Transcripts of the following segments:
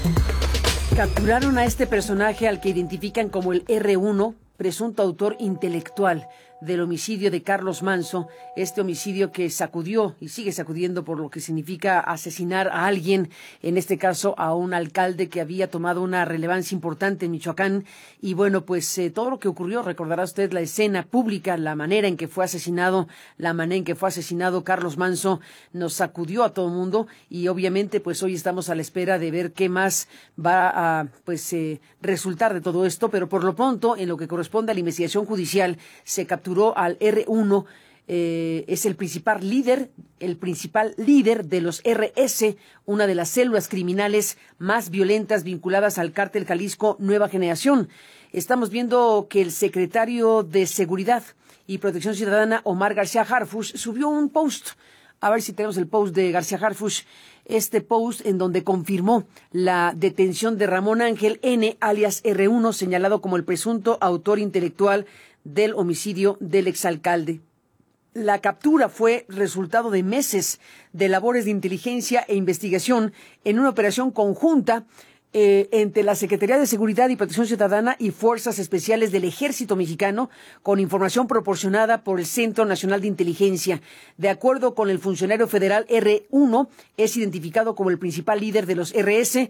Capturaron a este personaje al que identifican como el R1, presunto autor intelectual del homicidio de Carlos Manzo, este homicidio que sacudió y sigue sacudiendo por lo que significa asesinar a alguien, en este caso a un alcalde que había tomado una relevancia importante en Michoacán. Y bueno, pues todo lo que ocurrió, recordará usted la escena pública, la manera en que fue asesinado, Carlos Manzo, nos sacudió a todo el mundo y obviamente pues hoy estamos a la espera de ver qué más va a resultar de todo esto, pero por lo pronto, en lo que corresponde a la investigación judicial, se capturó al R1, es el principal líder de los RS, una de las células criminales más violentas vinculadas al cártel Jalisco Nueva Generación. Estamos viendo que el secretario de Seguridad y Protección Ciudadana, Omar García Harfuch, subió un post. A ver si tenemos el post de García Harfuch. Este post en donde confirmó la detención de Ramón Ángel N., alias R1, señalado como el presunto autor intelectual del homicidio del exalcalde. La captura fue resultado de meses de labores de inteligencia e investigación en una operación conjunta entre la Secretaría de Seguridad y Protección Ciudadana y Fuerzas Especiales del Ejército Mexicano, con información proporcionada por el Centro Nacional de Inteligencia. De acuerdo con el funcionario federal, R1 es identificado como el principal líder de los RS.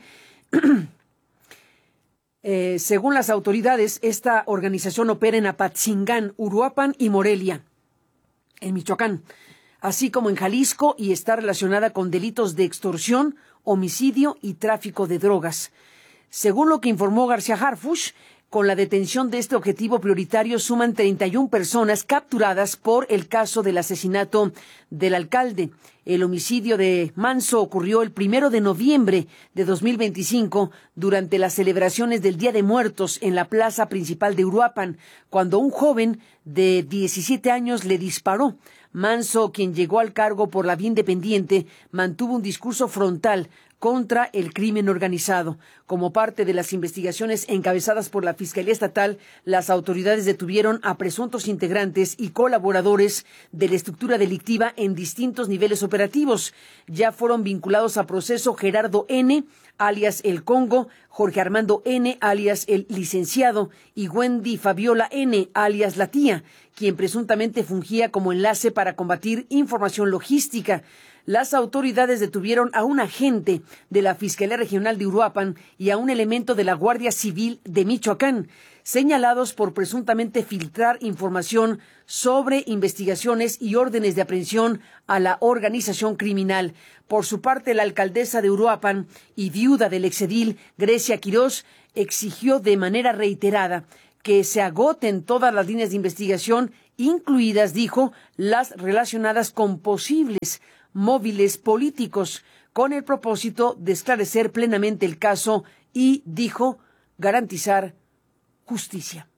Según las autoridades, esta organización opera en Apatzingán, Uruapan y Morelia, en Michoacán, así como en Jalisco, y está relacionada con delitos de extorsión, homicidio y tráfico de drogas. Según lo que informó García Harfuch, con la detención de este objetivo prioritario suman 31 personas capturadas por el caso del asesinato del alcalde. El homicidio de Manzo ocurrió el 1 de noviembre de 2025 durante las celebraciones del Día de Muertos en la plaza principal de Uruapan, cuando un joven de 17 años le disparó. Manzo, quien llegó al cargo por la vía independiente, mantuvo un discurso frontal contra el crimen organizado. Como parte de las investigaciones encabezadas por la Fiscalía Estatal, las autoridades detuvieron a presuntos integrantes y colaboradores de la estructura delictiva en distintos niveles operativos. Ya fueron vinculados a proceso Gerardo N., alias El Congo, Jorge Armando N., alias El Licenciado, y Wendy Fabiola N., alias La Tía, quien presuntamente fungía como enlace para combatir información logística. Las autoridades detuvieron a un agente de la Fiscalía Regional de Uruapan y a un elemento de la Guardia Civil de Michoacán, señalados por presuntamente filtrar información sobre investigaciones y órdenes de aprehensión a la organización criminal. Por su parte, la alcaldesa de Uruapan y viuda del exedil, Grecia Quirós, exigió de manera reiterada que se agoten todas las líneas de investigación, incluidas, dijo, las relacionadas con posibles móviles políticos, con el propósito de esclarecer plenamente el caso y, dijo, garantizar justicia.